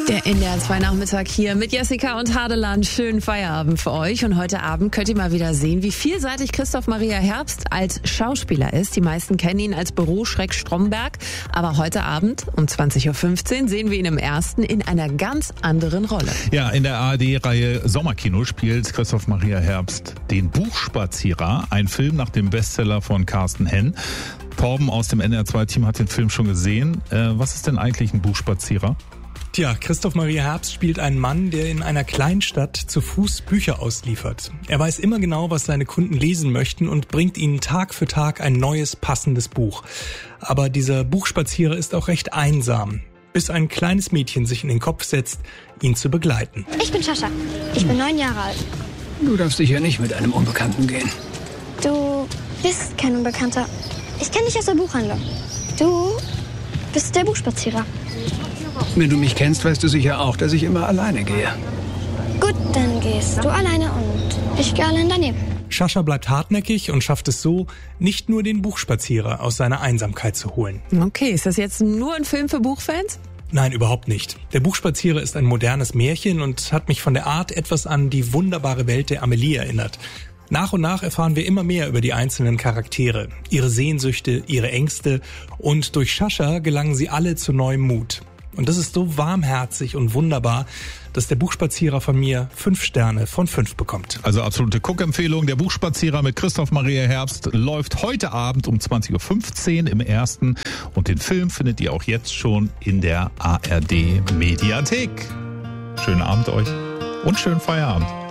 Der NDR 2 Nachmittag hier mit Jessica und Hadeland. Schönen Feierabend für euch. Und heute Abend könnt ihr mal wieder sehen, wie vielseitig Christoph Maria Herbst als Schauspieler ist. Die meisten kennen ihn als Büro-Schreck Stromberg. Aber heute Abend um 20.15 Uhr sehen wir ihn im Ersten in einer ganz anderen Rolle. Ja, in der ARD-Reihe Sommerkino spielt Christoph Maria Herbst den Buchspazierer. Ein Film nach dem Bestseller von Carsten Henn. Torben aus dem NDR 2-Team hat den Film schon gesehen. Was ist denn eigentlich ein Buchspazierer? Tja, Christoph Maria Herbst spielt einen Mann, der in einer Kleinstadt zu Fuß Bücher ausliefert. Er weiß immer genau, was seine Kunden lesen möchten und bringt ihnen Tag für Tag ein neues, passendes Buch. Aber dieser Buchspazierer ist auch recht einsam, bis ein kleines Mädchen sich in den Kopf setzt, ihn zu begleiten. Ich bin Sascha. Ich bin 9 Jahre alt. Du darfst sicher nicht mit einem Unbekannten gehen. Du bist kein Unbekannter. Ich kenne dich aus der Buchhandlung. Du bist der Buchspazierer. Wenn du mich kennst, weißt du sicher auch, dass ich immer alleine gehe. Gut, dann gehst du alleine und ich gehe allein daneben. Sascha bleibt hartnäckig und schafft es so, nicht nur den Buchspazierer aus seiner Einsamkeit zu holen. Okay, ist das jetzt nur ein Film für Buchfans? Nein, überhaupt nicht. Der Buchspazierer ist ein modernes Märchen und hat mich von der Art etwas an die wunderbare Welt der Amelie erinnert. Nach und nach erfahren wir immer mehr über die einzelnen Charaktere, ihre Sehnsüchte, ihre Ängste und durch Sascha gelangen sie alle zu neuem Mut. Und das ist so warmherzig und wunderbar, dass der Buchspazierer von mir 5 Sterne von 5 bekommt. Also absolute Guckempfehlung. Der Buchspazierer mit Christoph Maria Herbst läuft heute Abend um 20.15 Uhr im Ersten. Und den Film findet ihr auch jetzt schon in der ARD Mediathek. Schönen Abend euch und schönen Feierabend.